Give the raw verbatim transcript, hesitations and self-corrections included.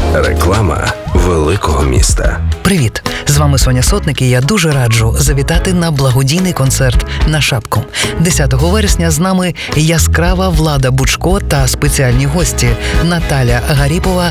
Реклама великого міста. Привіт! З вами Соня Сотник, і я дуже раджу завітати на благодійний концерт на Шапку. десятого вересня з нами яскрава Влада Бучко та спеціальні гості Наталя Гаріпова